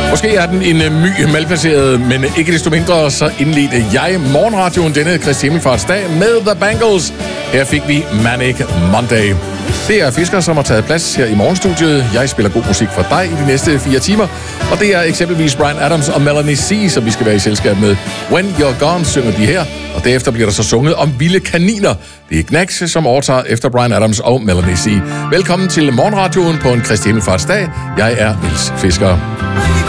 Måske er den en my malplaceret, men ikke desto mindre så indledte jeg morgenradioen denne Kristi Himmelfartsdag med The Bangles. Her fik vi Manic Monday. Det er Fisker, som har taget plads her i morgenstudiet. Jeg spiller god musik for dig i de næste 4 timer. Og det er eksempelvis Bryan Adams og Melanie C., som vi skal være i selskab med. When You're Gone synger de her, og derefter bliver der så sunget om vilde kaniner. Det er Gnags, som overtager efter Bryan Adams og Melanie C. Velkommen til morgenradioen på en Kristi Himmelfartsdag. Jeg er Niels Fisker.